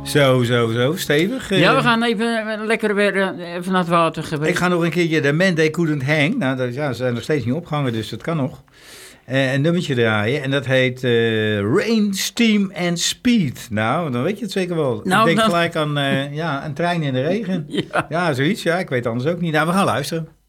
Zo, stevig. Ja, we gaan even lekker weer even naar het water geweest. Ik ga nog een keertje The Man They Couldn't Hang. Nou, ze zijn nog steeds niet opgehangen, dus dat kan nog. Een nummertje draaien en dat heet Rain, Steam and Speed. Nou, dan weet je het zeker wel. Nou, ik denk gelijk aan een trein in de regen. Ja, zoiets. Ja, ik weet het anders ook niet. Nou, we gaan luisteren.